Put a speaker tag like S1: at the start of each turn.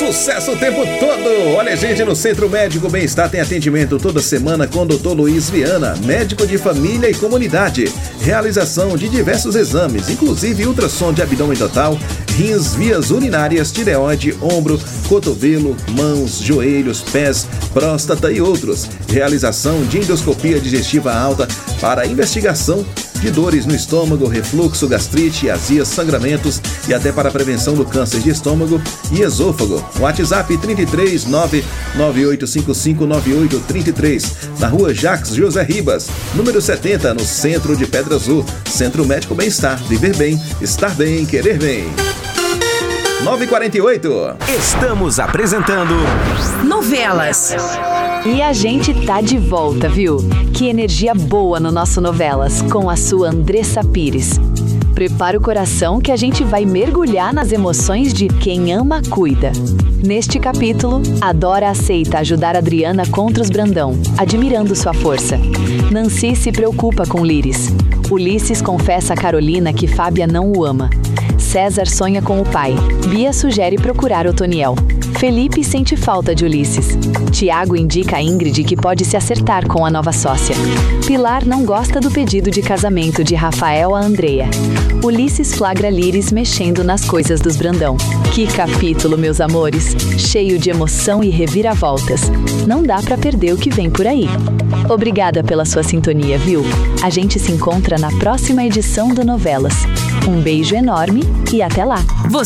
S1: Sucesso o tempo todo! Olha, gente, no Centro Médico Bem-Estar tem atendimento toda semana com o Dr. Luiz Viana, médico de família e comunidade. Realização de diversos exames, inclusive ultrassom de abdômen total, rins, vias urinárias, tireoide, ombro, cotovelo, mãos, joelhos, pés, próstata e outros. Realização de endoscopia digestiva alta para investigação de dores no estômago, refluxo, gastrite, azia, sangramentos e até para a prevenção do câncer de estômago e esôfago. WhatsApp 33 998559833, na rua Jacques José Ribas, número 70, no centro de Pedra Azul. Centro Médico Bem-Estar, viver bem, estar bem, querer bem. 9h48.
S2: Estamos apresentando
S3: Novelas.
S4: E a gente tá de volta, viu? Que energia boa no nosso Novelas, com a sua Andressa Pires. Prepara o coração que a gente vai mergulhar nas emoções de quem ama, cuida. Neste capítulo, a Dora aceita ajudar Adriana contra os Brandão, admirando sua força. Nancy se preocupa com Liris. Ulisses confessa a Carolina que Fábia não o ama. César sonha com o pai. Bia sugere procurar Otoniel. Felipe sente falta de Ulisses. Tiago indica a Ingrid que pode se acertar com a nova sócia. Pilar não gosta do pedido de casamento de Rafael a Andrea. Ulisses flagra Liris mexendo nas coisas dos Brandão. Que capítulo, meus amores! Cheio de emoção e reviravoltas. Não dá pra perder o que vem por aí. Obrigada pela sua sintonia, viu? A gente se encontra na próxima edição do Novelas. Um beijo enorme e até lá!
S3: Você